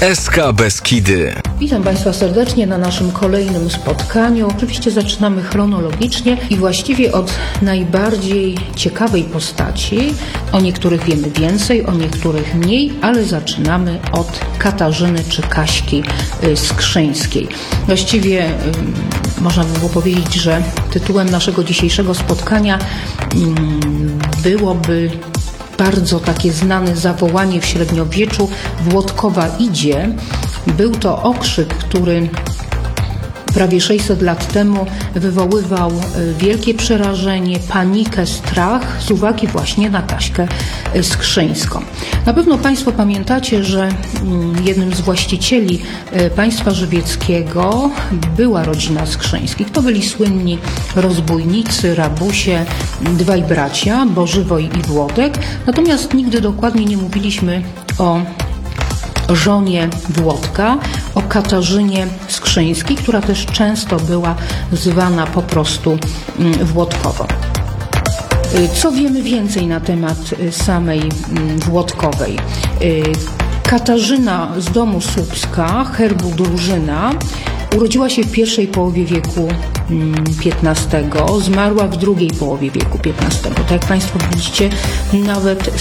SK Beskidy. Witam Państwa serdecznie na naszym kolejnym spotkaniu. Oczywiście zaczynamy chronologicznie i właściwie od najbardziej ciekawej postaci. O niektórych wiemy więcej, o niektórych mniej, ale zaczynamy od Katarzyny czy Kaśki Skrzyńskiej. Właściwie można by było powiedzieć, że tytułem naszego dzisiejszego spotkania byłoby bardzo takie znane zawołanie w średniowieczu: Włodkowa idzie. Był to okrzyk, który prawie 600 lat temu wywoływał wielkie przerażenie, panikę, strach z uwagi właśnie na Kaśkę Skrzyńską. Na pewno Państwo pamiętacie, że jednym z właścicieli państwa żywieckiego była rodzina Skrzyńskich. To byli słynni rozbójnicy, rabusie, dwaj bracia, Bożywoj i Włodek. Natomiast nigdy dokładnie nie mówiliśmy o żonie Włodka, o Katarzynie Skrzyńskiej, która też często była zwana po prostu Włodkową. Co wiemy więcej na temat samej Włodkowej? Katarzyna z domu Słupska, herbu Drużyna, urodziła się w pierwszej połowie wieku XV, zmarła w drugiej połowie wieku XV. Tak jak Państwo widzicie, nawet